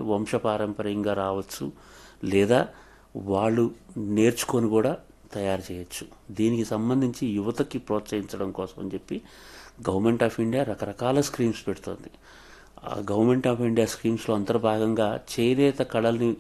వంశపారంపర్యంగా రావచ్చు, లేదా వాళ్ళు నేర్చుకొని కూడా తయారు చేయొచ్చు. దీనికి సంబంధించి యువతకి ప్రోత్సహించడం కోసం అని చెప్పి గవర్నమెంట్ ఆఫ్ ఇండియా రకరకాల స్కీమ్స్ పెడుతుంది. ఆ గవర్నమెంట్ ఆఫ్ ఇండియా స్కీమ్స్లో అంతర్భాగంగా చేనేత కళల్ని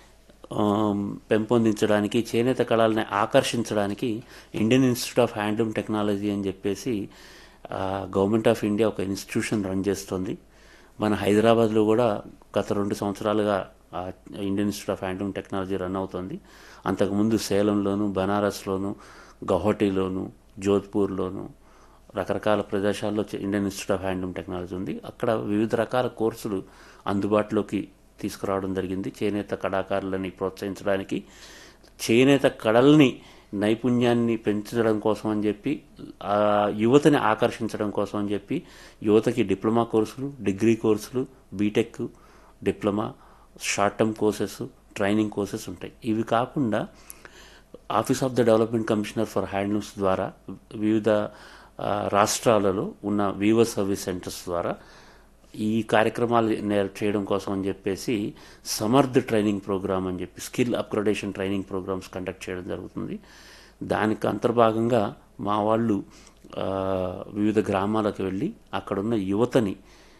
పెంపొందించడానికి, చేనేత కళల్ని ఆకర్షించడానికి Indian institute of handloom technology అని చెప్పేసి గవర్నమెంట్ ఆఫ్ ఇండియా ఒక ఇన్స్టిట్యూషన్ రన్ చేస్తుంది. మన హైదరాబాద్లో కూడా గత 2 సంవత్సరాలుగా Indian institute of handloom technology run అవుతుంది. అంతకుముందు సేలంలోను, బనారస్లోను, గౌహటిలోను, జోధ్పూర్లోను రకరకాల ప్రదేశాల్లో Indian institute of handloom technology ఉంది. అక్కడ వివిధ రకాల కోర్సులు అందుబాటులోకి తీసుకురావడం జరిగింది. చేనేత కళాకారులని ప్రోత్సహించడానికి, చేనేత కళల్ని నైపుణ్యాన్ని పెంచడం కోసం అని చెప్పి, యువతని ఆకర్షించడం కోసం అని చెప్పి యువతకి డిప్లొమా కోర్సులు, డిగ్రీ కోర్సులు, BTech, diploma, short term courses, training courses ఉంటాయి. ఇవి కాకుండా office of the development commissioner for handlooms ద్వారా వివిధ రాష్ట్రాలలో ఉన్న వీవర్ సర్వీస్ సెంటర్స్ ద్వారా ఈ కార్యక్రమాలు చేయడం కోసం అని చెప్పేసి సమర్థ్ ట్రైనింగ్ ప్రోగ్రామ్ అని చెప్పి skill upgradation training programmes conduct చేయడం జరుగుతుంది. దానికి అంతర్భాగంగా మా వాళ్ళు వివిధ గ్రామాలకు వెళ్ళి అక్కడున్న యువతని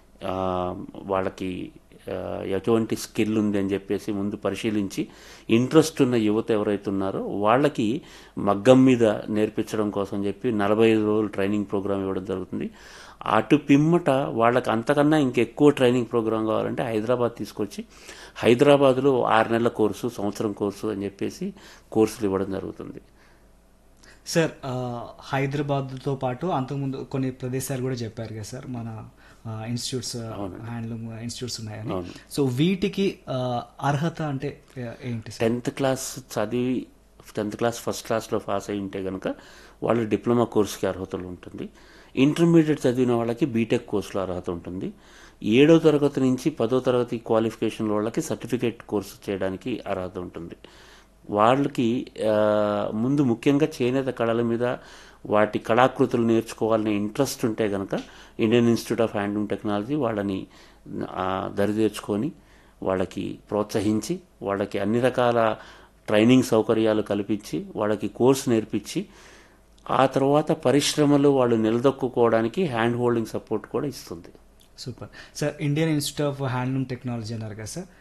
వాళ్ళకి ఎటువంటి స్కిల్ ఉంది అని చెప్పేసి ముందు పరిశీలించి ఇంట్రెస్ట్ ఉన్న యువత ఎవరైతే ఉన్నారో వాళ్ళకి మగ్గం మీద నేర్పించడం కోసం చెప్పి 45 రోజులు ట్రైనింగ్ ప్రోగ్రామ్ ఇవ్వడం జరుగుతుంది. అటు పిమ్మట వాళ్ళకి అంతకన్నా ఇంకెక్కువ ట్రైనింగ్ ప్రోగ్రామ్ కావాలంటే హైదరాబాద్ తీసుకొచ్చి హైదరాబాద్లో 6 నెలల కోర్సు, సంవత్సరం కోర్సు అని చెప్పేసి కోర్సులు ఇవ్వడం జరుగుతుంది. సార్, హైదరాబాద్తో పాటు అంతకుముందు కొన్ని ప్రదేశాలు కూడా చెప్పారు కదా సార్, మన ఇన్స్టిట్యూట్స్, హ్యాండ్లూమ్ ఇన్స్టిట్యూట్స్ ఉన్నాయని. సో వీటికి అర్హత అంటే ఏంటి? 10th క్లాస్ చదివి 10th క్లాస్ ఫస్ట్ క్లాస్లో పాస్ అయి ఉంటే కనుక వాళ్ళు డిప్లొమా కోర్సుకి అర్హతలు ఉంటుంది. ఇంటర్మీడియట్ చదివిన వాళ్ళకి బీటెక్ కోర్సులో అర్హత ఉంటుంది. 7వ తరగతి నుంచి 10వ తరగతి క్వాలిఫికేషన్ వాళ్ళకి సర్టిఫికేట్ కోర్సు చేయడానికి అర్హత ఉంటుంది. వాళ్ళకి ముందు ముఖ్యంగా చేనేత కళల మీద, వాటి కళాకృతులు నేర్చుకోవాలనే ఇంట్రెస్ట్ ఉంటే కనుక Indian institute of handloom technology వాళ్ళని దరిదేర్చుకొని వాళ్ళకి ప్రోత్సహించి వాళ్ళకి అన్ని రకాల ట్రైనింగ్ సౌకర్యాలు కల్పించి వాళ్ళకి కోర్సు నేర్పించి ఆ తర్వాత పరిశ్రమలో వాళ్ళు నిలదొక్కుకోవడానికి హ్యాండ్ హోల్డింగ్ సపోర్ట్ కూడా ఇస్తుంది. Super sir. Indian institute of handloom technology అన్నారు కదా సార్,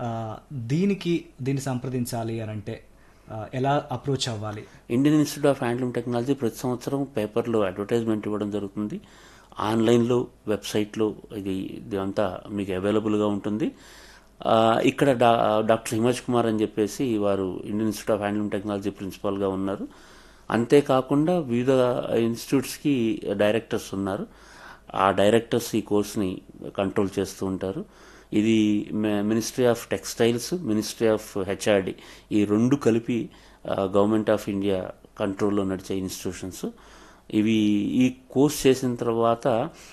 దీన్ని సంప్రదించాలి అని అంటే ఎలా అప్రోచ్ అవ్వాలి? Indian institute of handloom technology ప్రతి సంవత్సరం పేపర్లో అడ్వర్టైజ్మెంట్ ఇవ్వడం జరుగుతుంది. ఆన్లైన్లో, వెబ్సైట్లో ఇదంతా మీకు అవైలబుల్గా ఉంటుంది. ఇక్కడ డాక్టర్ హిమజ్ కుమార్ అని చెప్పేసి వారు Indian institute of handloom technology ప్రిన్సిపాల్గా ఉన్నారు. అంతేకాకుండా వివిధ ఇన్స్టిట్యూట్స్కి డైరెక్టర్స్ ఉన్నారు. ఆ డైరెక్టర్స్ ఈ కోర్స్ని కంట్రోల్ చేస్తూ ఉంటారు. ఇది ministry of textiles, ministry of HRD ఈ 2 కలిపి గవర్నమెంట్ ఆఫ్ ఇండియా కంట్రోల్లో నడిచే ఇన్స్టిట్యూషన్స్ ఇవి. ఈ కోర్స్ చేసిన తర్వాత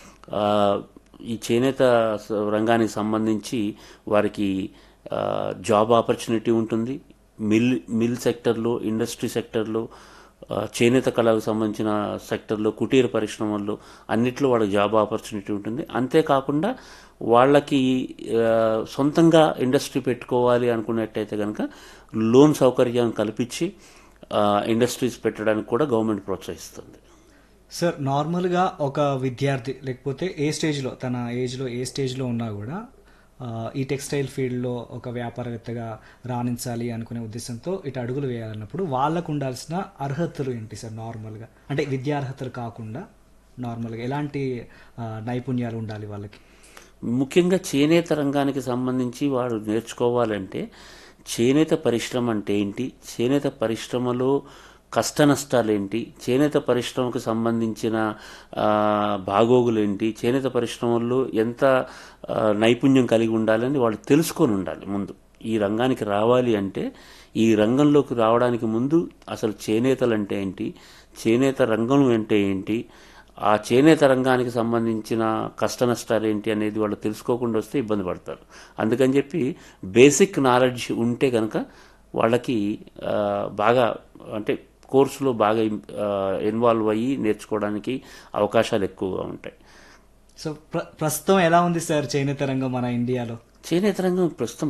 ఈ చేనేత రంగానికి సంబంధించి వారికి జాబ్ ఆపర్చునిటీ ఉంటుంది. మిల్ సెక్టర్లో, ఇండస్ట్రీ సెక్టర్లో, చేనేత కళకు సంబంధించిన సెక్టర్లో, కుటీర పరిశ్రమల్లో అన్నిట్లో వాళ్ళకి జాబ్ ఆపర్చునిటీ ఉంటుంది. అంతేకాకుండా వాళ్ళకి సొంతంగా ఇండస్ట్రీ పెట్టుకోవాలి అనుకున్నట్టయితే కనుక లోన్ సౌకర్యం కల్పించి ఇండస్ట్రీస్ పెట్టడానికి కూడా గవర్నమెంట్ ప్రోత్సహిస్తుంది. సార్, నార్మల్గా ఒక విద్యార్థి లేకపోతే ఏ స్టేజ్లో, తన ఏజ్లో ఏ స్టేజ్లో ఉన్నా కూడా ఈ టెక్స్టైల్ ఫీల్డ్లో ఒక వ్యాపారవేత్తగా రాణించాలి అనుకునే ఉద్దేశంతో ఇటు అడుగులు వేయాలన్నప్పుడు వాళ్ళకు ఉండాల్సిన అర్హతలు ఏంటి సార్? నార్మల్గా అంటే విద్యార్హతలు కాకుండా నార్మల్గా ఎలాంటి నైపుణ్యాలు ఉండాలి వాళ్ళకి? ముఖ్యంగా చేనేత రంగానికి సంబంధించి వారు నేర్చుకోవాలంటే చేనేత పరిశ్రమ అంటే ఏంటి, చేనేత పరిశ్రమలో కష్ట నష్టాలేంటి, చేనేత పరిశ్రమకు సంబంధించిన బాగోగులేంటి, చేనేత పరిశ్రమల్లో ఎంత నైపుణ్యం కలిగి ఉండాలని వాళ్ళు తెలుసుకొని ఉండాలి. ముందు ఈ రంగానికి రావాలి అంటే, ఈ రంగంలోకి రావడానికి ముందు అసలు చేనేతలు అంటే ఏంటి, చేనేత రంగం అంటే ఏంటి, ఆ చేనేత రంగానికి సంబంధించిన కష్ట నష్టాలు ఏంటి అనేది వాళ్ళు తెలుసుకోకుండా వస్తే ఇబ్బంది పడతారు. అందుకని చెప్పి బేసిక్ నాలెడ్జ్ ఉంటే కనుక వాళ్ళకి బాగా అంటే కోర్సులో బాగా ఇన్వాల్వ్ అయ్యి నేర్చుకోవడానికి అవకాశాలు ఎక్కువగా ఉంటాయి. సో ప్రస్తుతం ఎలా ఉంది సార్ చేనేత రంగం మన ఇండియాలో? చేనేత రంగం ప్రస్తుతం